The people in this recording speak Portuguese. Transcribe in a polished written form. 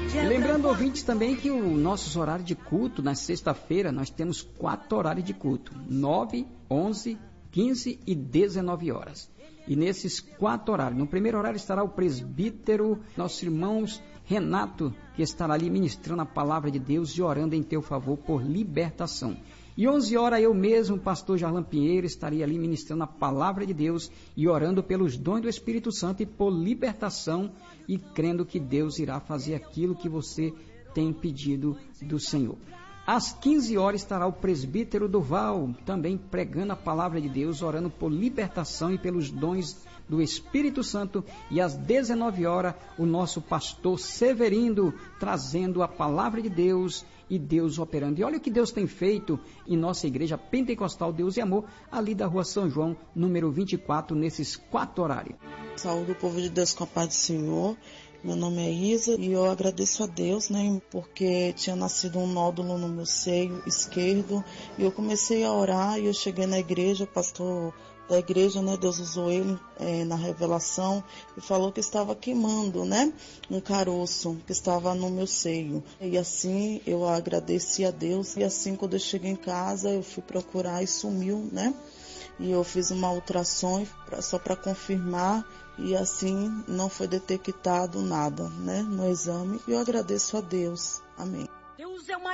Lembrando, ouvintes, também que o nosso horário de culto, na sexta-feira, nós temos 4 horários de culto: 9, 11, 15 e 19 horas. E nesses 4 horários, no primeiro horário estará o presbítero, nossos irmãos Renato, que estará ali ministrando a palavra de Deus e orando em teu favor por libertação. E 11 horas eu mesmo, pastor Jarlan Pinheiro, estaria ali ministrando a palavra de Deus e orando pelos dons do Espírito Santo e por libertação e crendo que Deus irá fazer aquilo que você tem pedido do Senhor. Às 15 horas estará o presbítero Duval, também pregando a palavra de Deus, orando por libertação e pelos dons do Espírito Santo. E às 19 horas, o nosso pastor Severino, trazendo a palavra de Deus e Deus operando. E olha o que Deus tem feito em nossa igreja Pentecostal Deus e Amor, ali da Rua São João, número 24, nesses 4 horários. Saúde o povo de Deus com a paz do Senhor. Meu nome é Isa e eu agradeço a Deus, né, porque tinha nascido um nódulo no meu seio esquerdo e eu comecei a orar e eu cheguei na igreja, o pastor da igreja, né, Deus usou ele na revelação e falou que estava queimando, né, um caroço que estava no meu seio. E assim eu agradeci a Deus e assim quando eu cheguei em casa eu fui procurar e sumiu, né. E eu fiz uma ultrassom só para confirmar e assim não foi detectado nada, né, no exame. E eu agradeço a Deus. Amém.